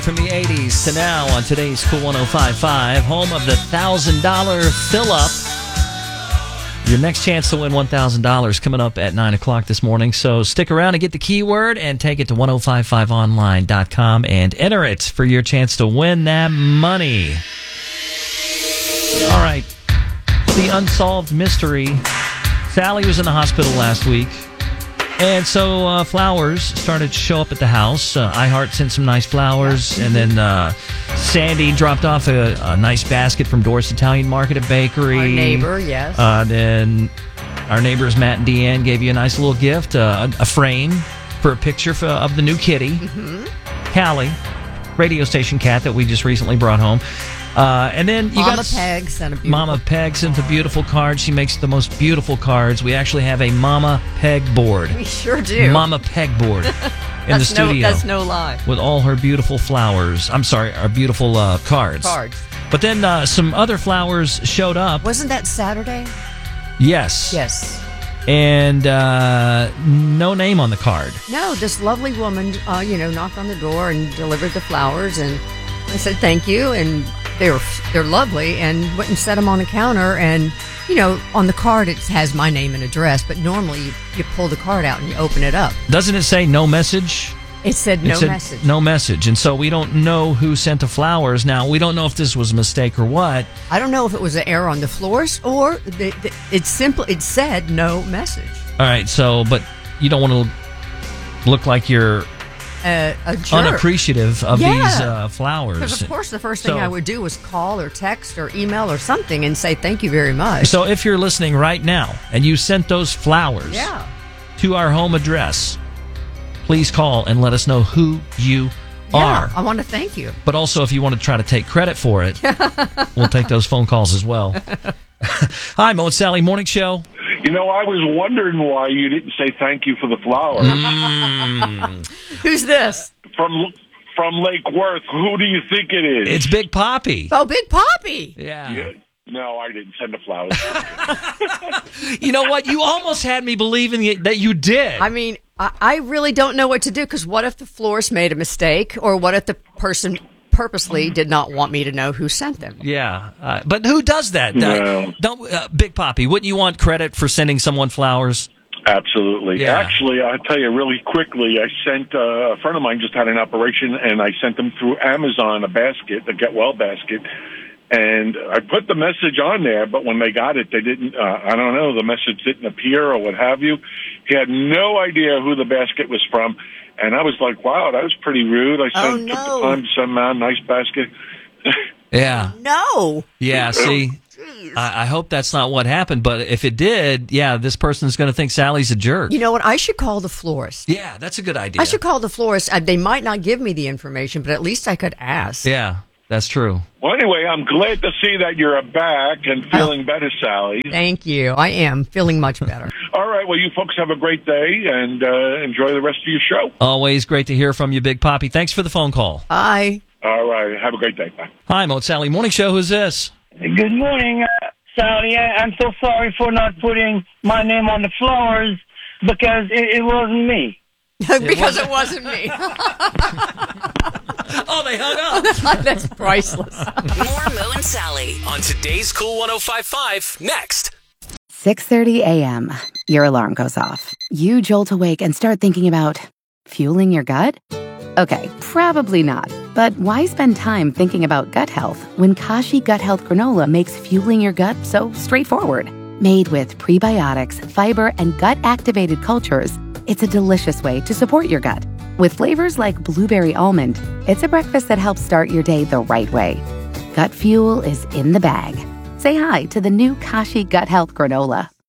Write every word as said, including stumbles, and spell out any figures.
from the eighties to now on today's Cool one oh five point five, home of the one thousand dollars fill-up. Your next chance to win one thousand dollars coming up at nine o'clock this morning. So stick around and get the keyword and take it to ten fifty-five online dot com and enter it for your chance to win that money. All right. The unsolved mystery. Sally was in the hospital last week. And so uh, flowers started to show up at the house. Uh, iHeart sent some nice flowers. And then uh, Sandy dropped off a, a nice basket from Doris Italian Market and Bakery. Our neighbor, yes. Uh, then our neighbors, Matt and Deanne, gave you a nice little gift, uh, a, a frame for a picture for, of the new kitty. Mm-hmm. Callie, radio station cat that we just recently brought home. Uh, and then you Mama got Peg sent a beautiful Mama Peg sent a beautiful card. She makes the most beautiful cards. We actually have a Mama Peg board. We sure do. Mama Peg board in the that's studio. No, that's no lie. With all her beautiful flowers. I'm sorry, our beautiful uh, cards. Cards. But then uh, some other flowers showed up. Wasn't that Saturday? Yes. Yes. And uh, no name on the card. No, this lovely woman, uh, you know, knocked on the door and delivered the flowers, and I said thank you, and they were they're lovely, and went and set them on the counter. And you know, on the card it has my name and address, but normally you, you pull the card out and you open it up. Doesn't it say no message? It said no it said message. No message, and so we don't know who sent the flowers. Now we don't know if this was a mistake or what. I don't know if it was an error on the florist or the, the, it simply it said no message. All right, so but you don't want to look like you're Uh, a jerk. unappreciative of Yeah. these uh, flowers. Because of course the first thing So- I would do was call or text or email or something and say thank you very much. So if you're listening right now and you sent those flowers yeah. to our home address, please call and let us know who you Yeah, are. I want to thank you. But also, if you want to try to take credit for it, we'll take those phone calls as well. Hi, Mo and Sally Morning Show. You know, I was wondering why you didn't say thank you for the flowers. Mm. Who's this? From from Lake Worth, who do you think it is? It's Big Poppy. Oh, Big Poppy. Yeah. Yeah. No, I didn't send the flowers. You know what? You almost had me believing it- that you did. I mean, I, I really don't know what to do, because what if the florist made a mistake, or what if the person purposely did not want me to know who sent them? Yeah, uh, but who does that? No. Uh, don't uh, Big Poppy? Wouldn't you want credit for sending someone flowers? Absolutely. Yeah. Actually, I'll tell you really quickly, I sent, uh, a friend of mine just had an operation, and I sent them through Amazon a basket, a Get Well basket, and I put the message on there, but when they got it, they didn't, uh, I don't know, the message didn't appear or what have you. He had no idea who the basket was from, and I was like, wow, that was pretty rude. I Oh, sent, took no. the time to send him out a nice basket. Yeah. No. Yeah, see, I, I hope that's not what happened, but if it did, yeah, this person's going to think Sally's a jerk. You know what? I should call the florist. Yeah, that's a good idea. I should call the florist. Uh, they might not give me the information, but at least I could ask. Yeah, that's true. Well, anyway, I'm glad to see that you're back and feeling better, Sally. Thank you. I am feeling much better. All right, well, you folks have a great day, and uh, enjoy the rest of your show. Always great to hear from you, Big Poppy. Thanks for the phone call. Bye. All right, have a great day. Bye. Hi, Mo and Sally Morning Show. Who's this? Good morning, uh, Sally. I, I'm so sorry for not putting my name on the flowers because it, it wasn't me. Because it wasn't me. Oh, they hung up. That's priceless. More Mo and Sally. On today's Cool one oh five point five, next. six thirty a.m. Your alarm goes off. You jolt awake and start thinking about fueling your gut? Okay, probably not. But why spend time thinking about gut health when Kashi Gut Health Granola makes fueling your gut so straightforward? Made with prebiotics, fiber, and gut-activated cultures, it's a delicious way to support your gut. With flavors like blueberry almond, it's a breakfast that helps start your day the right way. Gut fuel is in the bag. Say hi to the new Kashi Gut Health Granola.